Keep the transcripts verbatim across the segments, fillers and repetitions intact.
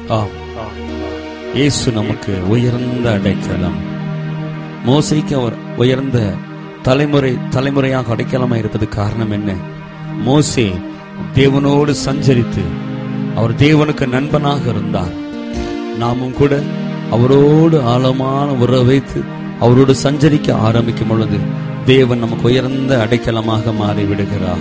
ஆம், இயேசு நமக்கு உயர்ந்த அடைக்கலம். மோசேக்கு அவர் உயர்ந்த தலைமுறை தலைமுறையாக அடைக்கலமாக இருப்பது காரணம் என்ன? மோசே தேவனோடு சஞ்சரித்து அவர் தேவனுக்கு நண்பனாக இருந்தார். நாமும் கூட அவரோடு ஆழமான உறவை வைத்து அவரோடு சஞ்சரிக்க ஆரம்பிக்கும் பொழுது தேவன் நமக்கு உயர்ந்த அடைக்கலமாக மாறிவிடுகிறார்.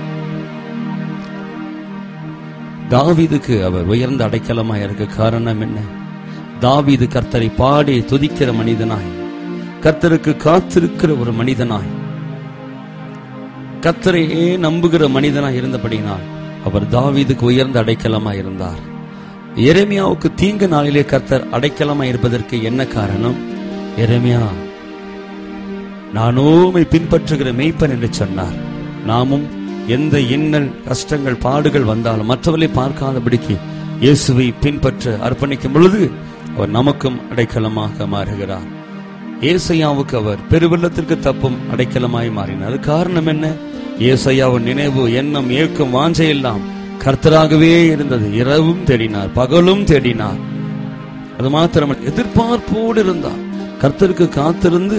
தாவீதுக்கு அவர் உயர்ந்த அடைக்கலமாக இருக்க காரணம் என்ன? தாவீது கர்த்தரை பாடி துதிக்கிற மனிதனாய், கர்த்தருக்கு காத்திருக்கிற ஒரு மனிதனாய், கர்த்தரையே நம்புகிற மனிதனாய் இருந்தபடினால் அவர் தாவீதுக்கு உயர்ந்த அடைக்கலமாய் இருந்தார். எரேமியாவுக்கு தீங்கு நாளிலே கர்த்தர் அடைக்கலமாய் இருப்பதற்கு என்ன காரணம்? எரேமியா, நானோமை பின்பற்றுகிற மெய்ப்பன் என்று சொன்னார். நாமும் எந்த இன்னல் கஷ்டங்கள் பாடுகள் வந்தாலும் மற்றவர்களை பார்க்காதபடிக்கு இயேசுவை பின்பற்ற அர்ப்பணிக்கும் பொழுது அவர் நமக்கும் அடைக்கலமாக மாறுகிறார். ஏசாயாவுக்கு அவர் பெருவெள்ளத்திற்கு தப்பும் அடைக்கலமாய் மாறினார். காரணம் என்ன? ஏசாயாவின் நினைவு, எண்ணம், ஏக்கம், வாஞ்சை எல்லாம் கர்த்தராகவே இருந்தது. இரவும் தேடினார், பகலும் தேடினார். அது மாத்திரம் எதிர்பார்ப்போடு இருந்தார். கர்த்தருக்கு காத்திருந்து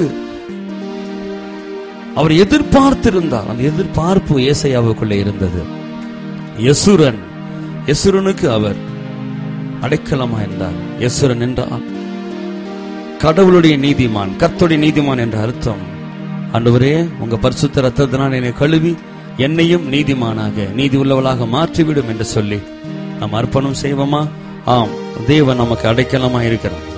அவர் எதிர்பார்த்திருந்தார். அந்த எதிர்பார்ப்பு ஏசாயாவுக்குள்ளே இருந்தது. யெசுரன், யெசுரனுக்கு அவர் அடைக்கலமா இருந்தார். யெசுரன் என்றால் கடவுளுடைய நீதிமான், கர்த்தருடைய நீதிமான் என்ற அர்த்தம். ஆண்டவரே, உங்க பரிசுத்த ரத்தத்தினால் என்னை கழுவி என்னையும் நீதிமானாக, நீதி உள்ளவளாக மாற்றிவிடும் என்று சொல்லி நாம் அர்ப்பணம் செய்வோமா? ஆம், தேவன் நமக்கு அடைக்கலமா இருக்கிறார்.